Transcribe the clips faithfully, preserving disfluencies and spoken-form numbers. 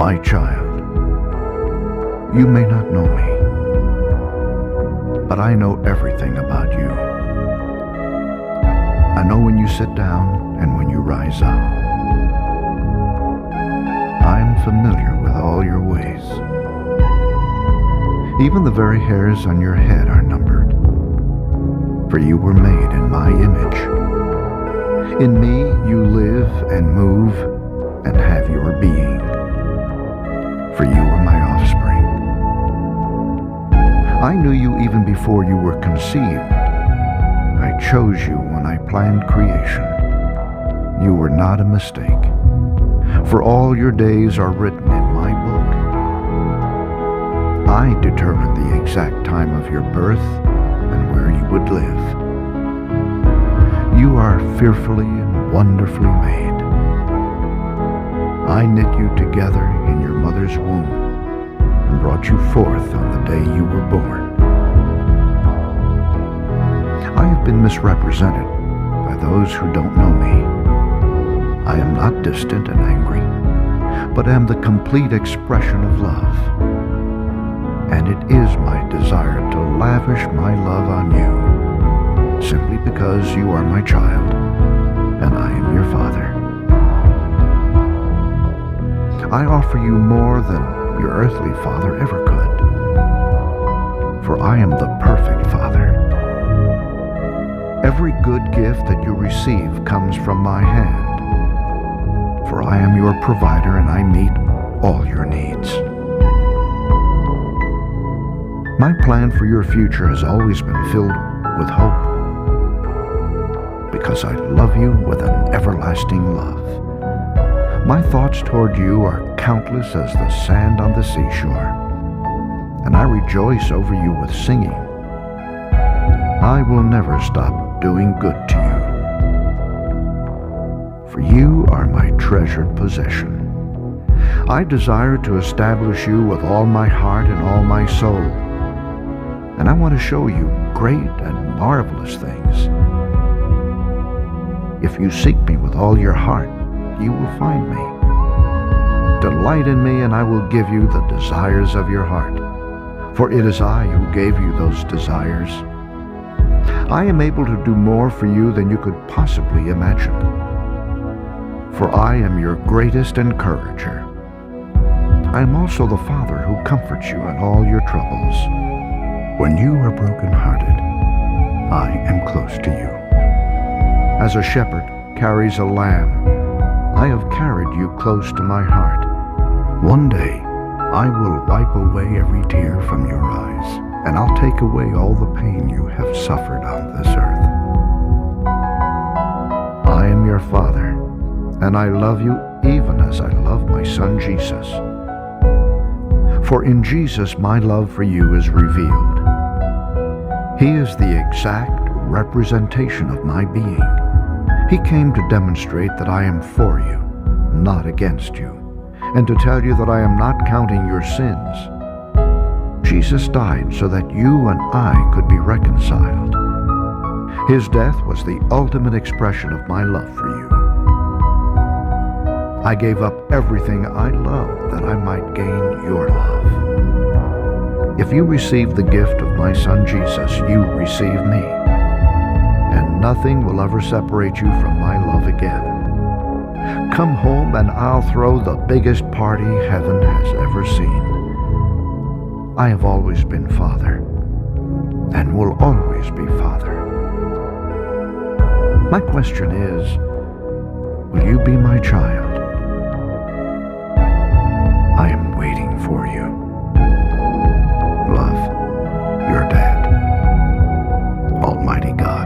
my child. You may not know me, but I know everything about you. I know when you sit down and when you rise up. I am familiar with all your ways. Even the very hairs on your head are numbered, for you were made in my image. In me you live and move and have your being, for you are my offspring. I knew you even before you were conceived. I chose you when I planned creation. You were not a mistake, for all your days are written in my book. I determined the exact time of your birth and where you would live. You are fearfully and wonderfully made. I knit you together in your mother's womb and brought you forth on the day you were born. I have been misrepresented by those who don't know me. I am not distant and angry, but am the complete expression of love. And it is my desire to lavish my love on you, simply because you are my child, and I am your father. I offer you more than your earthly father ever could, for I am the perfect father. Every good gift that you receive comes from my hand, for I am your provider and I meet all your needs. My plan for your future has always been filled with hope, because I love you with an everlasting love. My thoughts toward you are countless as the sand on the seashore, and I rejoice over you with singing. I will never stop doing good to you, for you are my treasured possession. I desire to establish you with all my heart and all my soul, and I want to show you great and marvelous things. If you seek me with all your heart, you will find me. Delight in me, and I will give you the desires of your heart, for it is I who gave you those desires. I am able to do more for you than you could possibly imagine, for I am your greatest encourager. I am also the Father who comforts you in all your troubles. When you are broken-hearted, I am close to you. As a shepherd carries a lamb, I have carried you close to my heart. One day, I will wipe away every tear from your eyes, and I'll take away all the pain you have suffered on this earth. I am your Father, and I love you even as I love my Son Jesus. For in Jesus my love for you is revealed. He is the exact representation of my being. He came to demonstrate that I am for you, not against you, and to tell you that I am not counting your sins. Jesus died so that you and I could be reconciled. His death was the ultimate expression of my love for you. I gave up everything I loved that I might gain your love. If you receive the gift of my Son Jesus, you receive me, and nothing will ever separate you from my love again. Come home and I'll throw the biggest party heaven has ever seen. I have always been Father, and will always be Father. My question is, will you be my child? I am waiting for you. Love, your dad, Almighty God.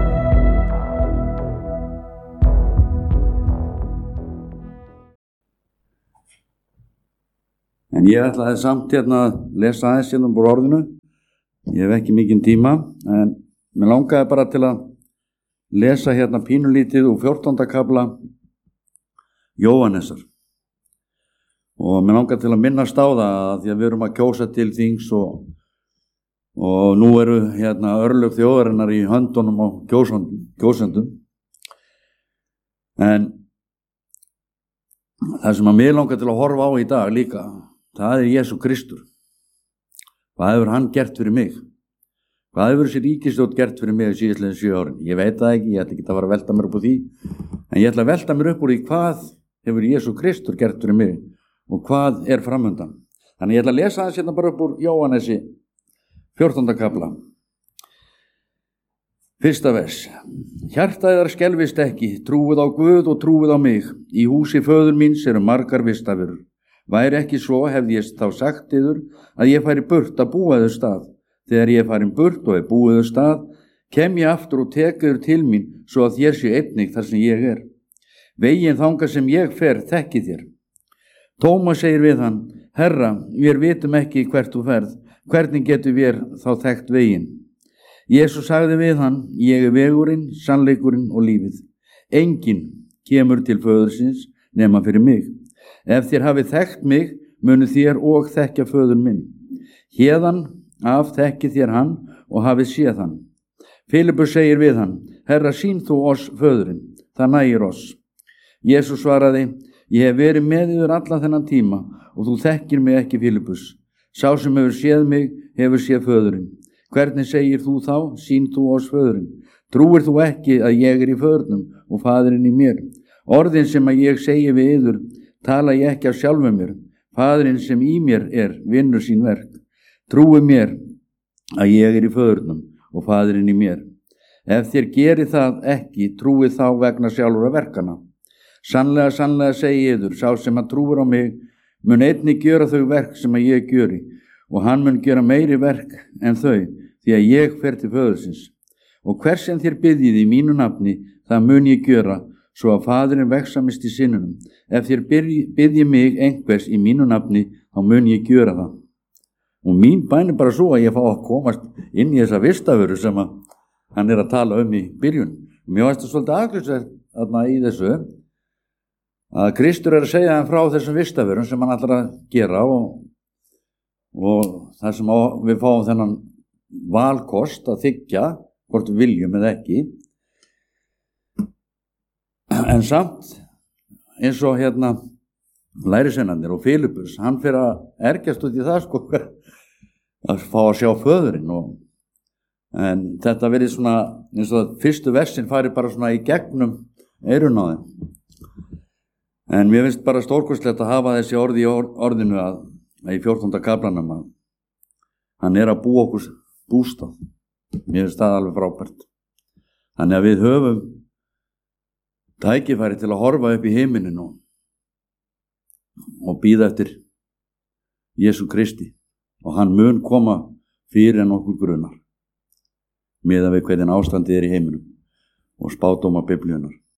En ég ætlaði samt hérna að lesa aðeins hérna úr orðinu. Ég hef ekki mikinn tíma, en mér langaði bara til að lesa hérna pínulítið úr fjórtánda kafla Jóhannesar. Og mér langaði til að minnast á það að því að við erum að kjósa til þings og, og nú eru hérna örlög þjóðarinnar í höndunum á kjósendum. En það sem að mig langar til að horfa á í dag líka, það er Jesú Kristur. Hvað hefur hann gert fyrir mig? Hvað hefur þessi ríkisstjórn gert fyrir mig síðastliðin sjö árin? Ég veit það ekki, ég ætla ekki að fara að velta mér upp úr því, en ég ætla að velta mér upp úr því hvað hefur Jesú Kristur gert fyrir mig og hvað er framundan. Þannig ég ætla að lesa það sérna bara upp úr Jóhannesi fjórtánda kafla. Fyrsta vers. Hjarta yðar skelfist ekki, trúið á Guð og trúið á mig. Í húsi föður míns eru margar vistarverur. Væri ekki svo hefði ég þá sagt yður að ég færi burt að búa yður stað. Þegar ég er farin burt og er búið yður stað, kem ég aftur og tek yður til mín svo að þér sé einnig þar sem ég er. Veginn þangað sem ég fer þekki þér. Tómas segir við hann, Herra, við vitum ekki hvert þú ferð, hvernig getum við þá þekkt veginn? Jesús sagði við hann, ég er vegurinn, sannleikurinn og lífið. Enginn kemur til föðursins nema fyrir mig. Ef þér hafið þekkt mig, munu þér og þekkja föður minn. Héðan af þekki þér hann og hafið séð hann. Filipus segir við hann, Herra, sýn þú oss föðurinn, það nægir oss. Jesús svaraði, ég hef verið með yður allan þennan tíma og þú þekkir mig ekki, Filipus. Sá sem hefur séð mig, hefur séð föðurinn. Hvernig segir þú þá, sýn þú oss föðurinn? Trúir þú ekki að ég er í föðurnum og faðurinn í mér? Orðin sem að ég segi við yður, tala ég ekki af sjálfum mér. Faðurinn sem í mér er, vinnur sín verk. Trúi mér að ég er í föðurnum og faðurinn í mér. Ef þér geri það ekki, trúi þá vegna sjálfra verkana. Sannlega, sannlega segi ég yður, sá sem að trúir á mig, mun einnig gjöra þau verk sem að ég gjöri, og hann mun gera meiri verk en þau, því að ég fer til föðursins. Og hvers sem þér biðjið í mínu nafni, það mun ég gjöra, svo að faðurinn veksamist í sinnunum. Ef þér biðjið mig einhvers í mínu nafni, þá mun ég gjöra það. Og mín bæn er bara svo að ég fá að komast inn í þessa vistaföru sem að hann er að tala um í byrjun. Mér varst það svolítið aðglisvert þarna í þessu, að Kristur er að segja hann frá þessum vistaförum sem hann ætlar að gera og, og það sem á, við fáum þennan valkost að þiggja hvort við viljum eða ekki. En samt eins og hérna lærisveinarnir og Filipus, hann fyrir að ergjast út í það sko að fá að sjá föðurinn og en þetta verið svona eins og að fyrstu versin fari bara svona í gegnum eyrun á þeim. En mér finnst bara stórkostlegt að hafa þessi orði í orðinu að, að í fjórtánda kaflanum að hann er að búa okkur bústað. Mér finnst það alveg frábært. Þannig að við höfum tækifæri til að horfa upp í himinin og, og bíða eftir Jesú Kristi og hann mun koma fyrir en okkur grunar miðað við hvernig ástandið er í heiminum og spádóma Biblíunnar.